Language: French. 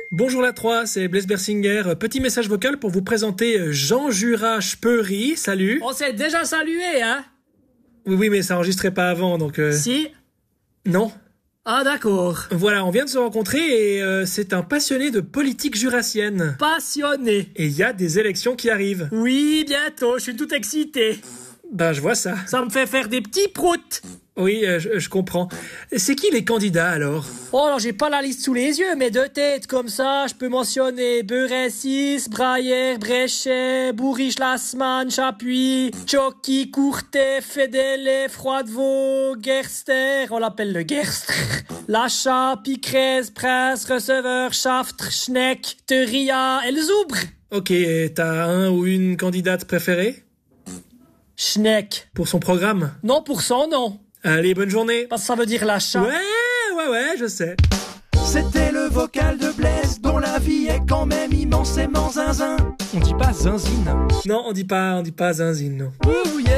Bonjour la 3, c'est Blaise Bersinger. Petit message vocal pour vous présenter Jean Jura Speury. Salut. On s'est déjà salué, hein? Oui, mais ça enregistrait pas avant, donc... Si. Non. Ah, d'accord. Voilà, on vient de se rencontrer et c'est un passionné de politique jurassienne. Passionné. Et il y a des élections qui arrivent. Oui, bientôt, je suis tout excité. Ben, je vois ça. Ça me fait faire des petits proutes. Oui, je comprends. C'est qui les candidats, alors? Oh, alors j'ai pas la liste sous les yeux, mais de tête, comme ça, je peux mentionner Beressis, Braillère, Bréchet, Bourriche, Lasman, Chapuis, Chocky, Courtet, Fedele, Froidevaux, Gerster, on l'appelle le Gerster, Lachat, Picrez, Prince, Receveur, Schaftre, Schneck, Teria, Elzoubre. Ok, et t'as un ou une candidate préférée? Schneck. Pour son programme? Non, pour son nom. Allez, bonne journée. Parce que ça veut dire l'achat. Ouais, je sais. C'était le vocal de Blaise, dont la vie est quand même immensément zinzin. On dit pas zinzine. Non, on dit pas zinzine, non. Ouh, yeah.